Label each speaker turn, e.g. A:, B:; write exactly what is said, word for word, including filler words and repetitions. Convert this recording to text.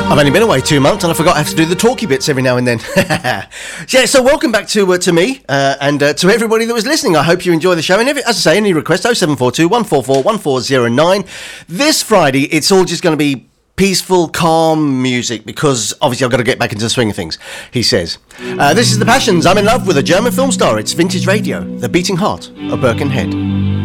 A: I've only been away two months and I forgot I have to do the talky bits every now and then. Yeah, so welcome back to uh, to me uh, and uh, to everybody that was listening. I hope you enjoy the show. And if, as I say, any requests, oh seven four two, one four four, one four zero nine. This Friday, it's all just going to be peaceful, calm music because obviously I've got to get back into the swing of things, he says. Uh, this is The Passions. I'm in love with a German film star. It's vintage radio, the beating heart of Birkenhead.